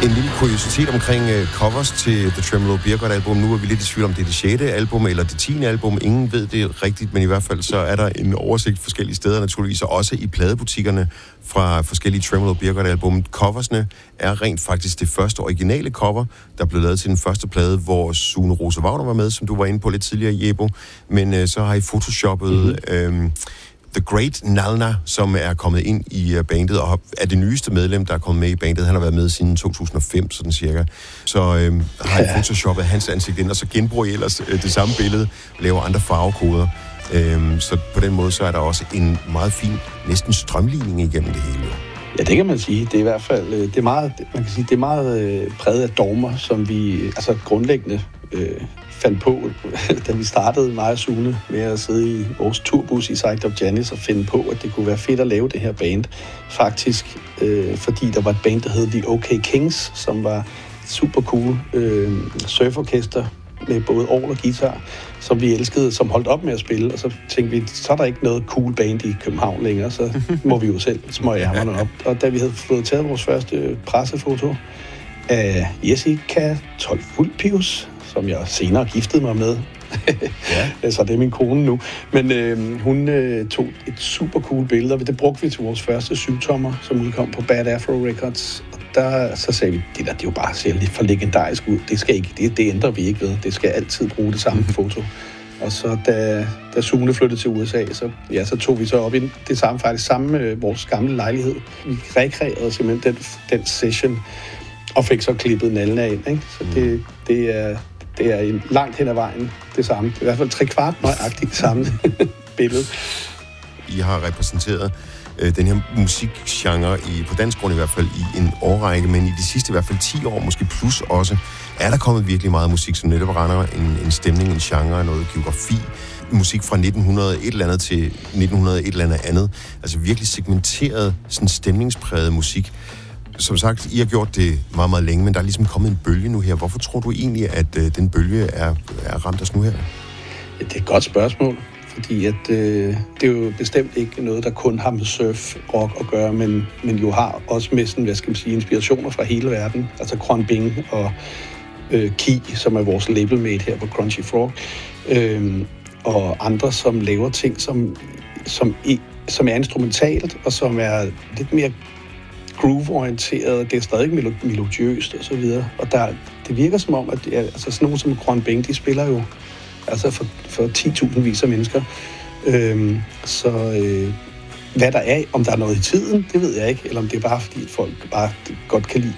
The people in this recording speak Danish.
En lille kuriositet omkring covers til The Tremolo Beer God-album. Nu er vi lidt i tvivl om, det er det 6. album eller det 10. album. Ingen ved det rigtigt, men i hvert fald så er der en oversigt forskellige steder naturligvis, og også i pladebutikkerne fra forskellige Tremolo Beer God-album. Coversne er rent faktisk det første originale cover, der blev lavet til den første plade, hvor Sune Rose Wagner var med, som du var inde på lidt tidligere, Jebo. Men så har I photoshoppet The Great Nalna, som er kommet ind i bandet, og er det nyeste medlem, der er kommet med i bandet. Han har været med siden 2005, sådan cirka. Så har I photoshoppet hans ansigt ind, og så genbruger I ellers det samme billede, laver andre farvekoder. Så på den måde, så er der også en meget fin, næsten strømligning igennem det hele. Ja, det kan man sige. Det er i hvert fald, det er meget, man kan sige, det er meget præget af dogmer, som vi altså grundlæggende fandt på, da vi startede mig og Sune med at sidde i vores turbus i Side of Janice og finde på, at det kunne være fedt at lave det her band. Faktisk, fordi der var et band, der hed The OK Kings, som var super cool surforkester med både orgel og guitar, som vi elskede, som holdt op med at spille, og så tænkte vi, så er der ikke noget cool band i København længere, så må vi jo selv smøge ærmerne op. Og da vi havde fået taget vores første pressefoto af Jessica Tolfulpius, som jeg senere giftede mig med. Ja. Så det er min kone nu. Men hun tog et super cool billede, og det brugte vi til vores første 7-tommer, som udkom på Bad Afro Records. Og så sagde vi, det er jo bare ser lidt for legendarisk ud. Det skal ikke, det ændrer vi ikke ved. Det skal altid bruge det samme foto. Og så da Sune flyttede til USA, så tog vi så op i det samme vores gamle lejlighed. Vi rekreerede simpelthen den session, og fik så klippet nallene ind, ikke? Så det er langt hen ad vejen det samme. Det er i hvert fald 3/4 nøjagtigt det samme billede. I har repræsenteret den her musikgenre, på dansk grund i hvert fald, i en årrække, men i de sidste i hvert fald 10 år, måske plus også, er der kommet virkelig meget musik, som netop render en stemning, en genre, noget geografi, musik fra 1900 et eller andet til 1900 et eller andet. Altså virkelig segmenteret, sådan stemningspræget musik. Som sagt, I har gjort det meget, meget længe, men der er ligesom kommet en bølge nu her. Hvorfor tror du egentlig, at den bølge er ramt os nu her? Ja, det er et godt spørgsmål, fordi at, det er jo bestemt ikke noget, der kun har med surf-rock at gøre, men jo har også med sådan, hvad skal man sige, inspirationer fra hele verden. Altså Quan Bing og Key, som er vores labelmate her på Crunchy Frog, og andre, som laver ting, som er instrumentalt, og som er lidt mere groove-orienteret, det er stadig melodiøst og så videre. Og det virker som om, at altså sådan nogen som Quan Bing, de spiller jo altså for 10.000 vis af mennesker. Hvad der er, om der er noget i tiden, det ved jeg ikke, eller om det er bare fordi folk bare godt kan lide